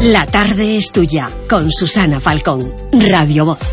La tarde es tuya, con Susana Falcón, Radio Voz.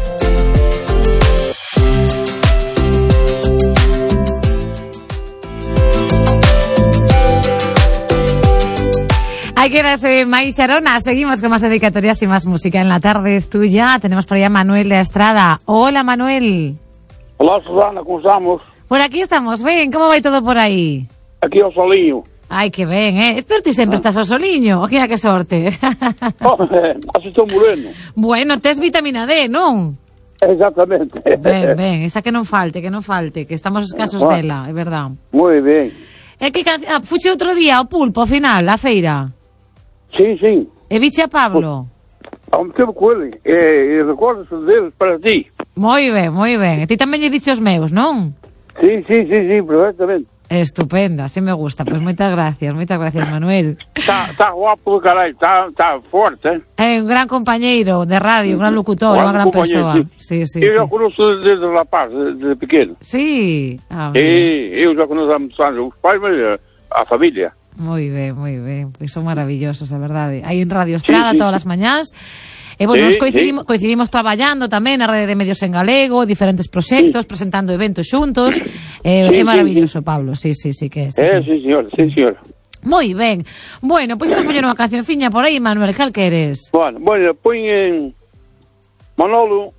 Hay que darse maíz, Sharona. Seguimos con más dedicatorias y más música. En La tarde es tuya. Tenemos por allá a Manuel de Estrada. Hola, Manuel. Hola, Susana, ¿cómo estamos? Por aquí estamos. Ven, ¿cómo va todo por aí? Aquí ao soliño. Ai, que ben, Pero ti sempre estás ao soliño. Oquia, que sorte. Así estou moreno. Bueno, tes vitamina D, non? Exactamente. Ben, esa que non falte, que estamos escasos dela, é verdad. Moi ben. É que fuche outro día ao pulpo, ao final, á feira. Sí. E viche a Pablo. Ao tempo con ele. E recordas deles para ti. Moi ben. E ti tamén lle dicho os meus, non? Sí, perfectamente. Estupenda, así me gusta. Pois moitas gracias, Manuel. Está guapo do caralho, está forte, É un gran compañeiro de radio, un gran locutor, unha gran persoa. Sí. Eu já conheço desde o rapaz, desde pequeno. Sí. Eu já conheço há muitos anos, os pais, mas a familia. Moi ben. Pois son maravillosos, a verdade. Aí en Radio Estrada todas as mañás. E, bueno, nos coincidimos traballando tamén na rede de medios en galego, diferentes proxectos, presentando eventos xuntos. É maravilloso, Pablo, sí, que é. Sí, señor. Moi ben. Bueno, pois imos poñer unha cancionciña por aí, Manuel, cal queres? Bueno, poñ en Manolo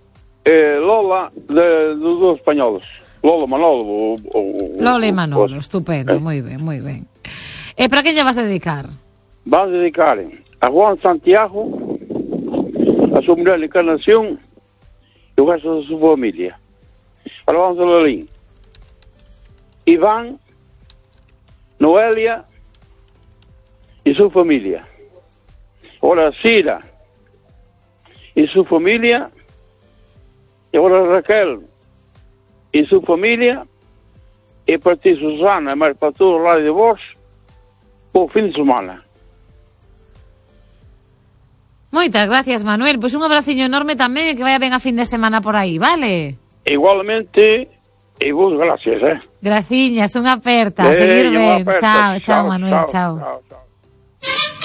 Lola dos dos españoles. Manolo. Lola e Manolo, estupendo, moi ben. E para quen lle vas dedicar? Vas a dedicar a Juan Santiago, a súa mulher Encarnación e o resto da súa familia. Ahora vamos a Lalín. Iván, Noelia e súa familia. Ahora Cira e súa familia. E agora Raquel e súa familia. E para ti, Susana, mas para todo o lado de vos, por fin de semana. Moitas gracias, Manuel. Pois un abraciño enorme tamén e que vaya ben a fin de semana por aí, vale? Igualmente, e vos gracias, Graciñas, unha aperta, seguir ben. Chao, Manuel, chao.